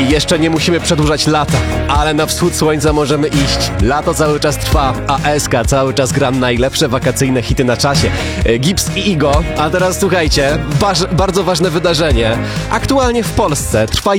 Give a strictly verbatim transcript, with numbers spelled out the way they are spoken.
I jeszcze nie musimy przedłużać lata, ale na wschód słońca możemy iść. Lato cały czas trwa, a S K cały czas gra najlepsze wakacyjne hity na czasie. E, Gibbs i Igo. A teraz słuchajcie, baż, bardzo ważne wydarzenie. Aktualnie w Polsce trwa